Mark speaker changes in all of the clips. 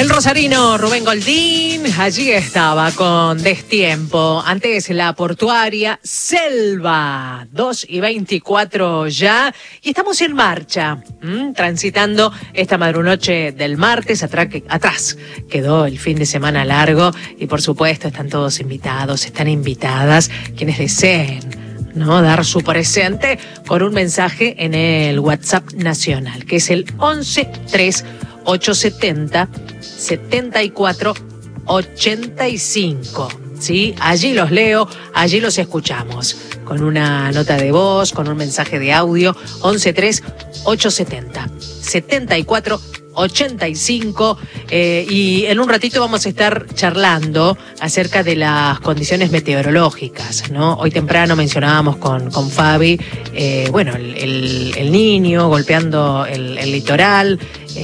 Speaker 1: El rosarino Rubén Goldín allí estaba con Destiempo. Antes la portuaria Selva, 2:24 ya. Y estamos en marcha, transitando esta madrunoche del martes. Atrás quedó el fin de semana largo. Y por supuesto están todos invitados, están invitadas quienes deseen, ¿no?, dar su presente con un mensaje en el WhatsApp nacional, que es el 113870-7485. ¿Sí? Allí los leo, allí los escuchamos. Con una nota de voz, con un mensaje de audio, 113870-7485. Y en un ratito vamos a estar charlando acerca de las condiciones meteorológicas, ¿no? Hoy temprano mencionábamos con Fabi, el Niño golpeando el litoral,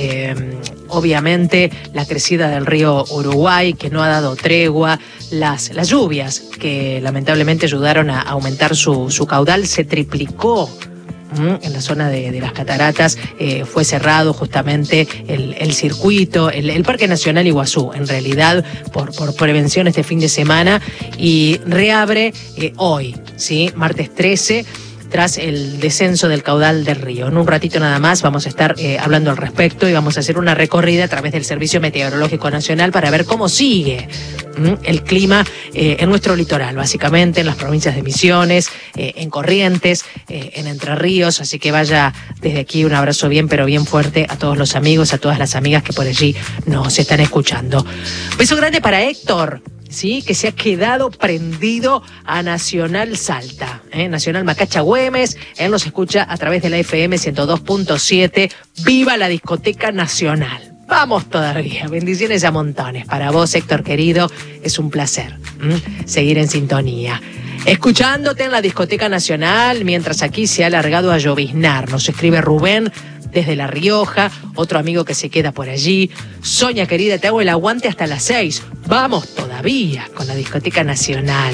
Speaker 1: obviamente la crecida del río Uruguay, que no ha dado tregua, las lluvias que lamentablemente ayudaron a aumentar su caudal, se triplicó. En la zona de las cataratas fue cerrado justamente el circuito, el Parque Nacional Iguazú, en realidad por prevención este fin de semana, y reabre hoy, ¿sí? Martes 13, tras el descenso del caudal del río. En un ratito nada más vamos a estar hablando al respecto y vamos a hacer una recorrida a través del Servicio Meteorológico Nacional para ver cómo sigue el clima en nuestro litoral, básicamente en las provincias de Misiones, en Corrientes, en Entre Ríos. Así que vaya desde aquí un abrazo bien, pero bien fuerte a todos los amigos, a todas las amigas que por allí nos están escuchando. Beso grande para Héctor, ¿sí?, que se ha quedado prendido a Nacional Salta, Nacional Macacha Güemes. Él nos escucha a través de la FM 102.7. ¡Viva la discoteca nacional! Vamos todavía. Bendiciones a montones. Para vos, Héctor querido, es un placer seguir en sintonía, escuchándote en la discoteca nacional, mientras aquí se ha alargado a lloviznar. Nos escribe Rubén desde La Rioja, otro amigo que se queda por allí. Soña querida, te hago el aguante hasta las 6. Vamos todavía con la discoteca nacional.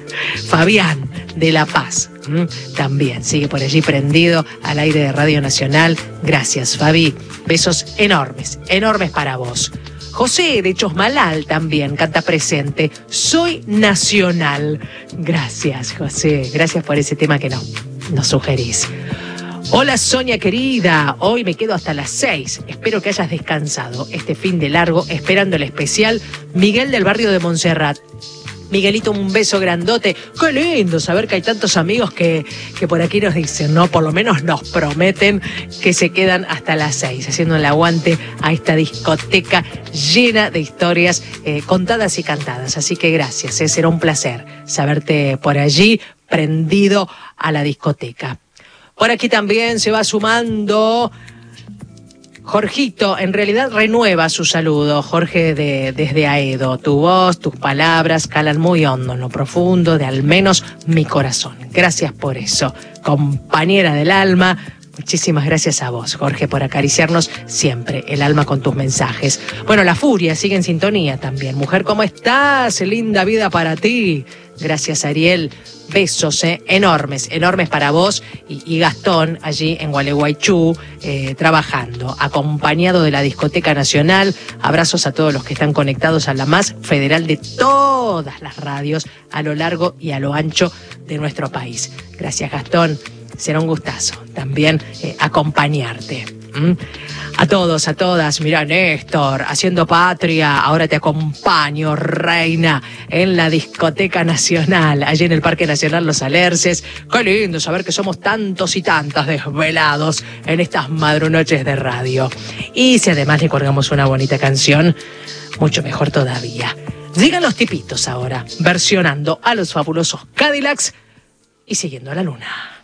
Speaker 1: Fabián de La Paz también sigue por allí prendido al aire de Radio Nacional. Gracias, Fabi. Besos enormes, enormes para vos. José de Chosmalal también canta presente. Soy nacional. Gracias, José. Gracias por ese tema que nos sugerís. Hola, Sonia querida. Hoy me quedo hasta las 6. Espero que hayas descansado este fin de largo, esperando el especial. Miguel del barrio de Montserrat. Miguelito, un beso grandote. Qué lindo saber que hay tantos amigos que por aquí nos dicen, ¿no? Por lo menos nos prometen que se quedan hasta las 6, haciendo el aguante a esta discoteca llena de historias contadas y cantadas. Así que gracias, será un placer saberte por allí, prendido a la discoteca. Por aquí también se va sumando Jorgito, en realidad renueva su saludo. Jorge desde Aedo. Tu voz, tus palabras calan muy hondo en lo profundo de al menos mi corazón. Gracias por eso, compañera del alma. Muchísimas gracias a vos, Jorge, por acariciarnos siempre el alma con tus mensajes. Bueno, La Furia sigue en sintonía también. Mujer, ¿cómo estás? Linda vida para ti. Gracias, Ariel. Besos enormes, enormes para vos y Gastón allí en Gualeguaychú, trabajando, acompañado de la Discoteca Nacional. Abrazos a todos los que están conectados a la más federal de todas las radios a lo largo y a lo ancho de nuestro país. Gracias, Gastón. Será un gustazo también acompañarte. A todos, a todas, mirá, Néstor, haciendo patria, ahora te acompaño, reina, en la Discoteca Nacional, allí en el Parque Nacional Los Alerces. Qué lindo saber que somos tantos y tantas desvelados en estas madrunoches de radio. Y si además le colgamos una bonita canción, mucho mejor todavía. Llegan los tipitos ahora, versionando a los fabulosos Cadillacs y siguiendo a la luna.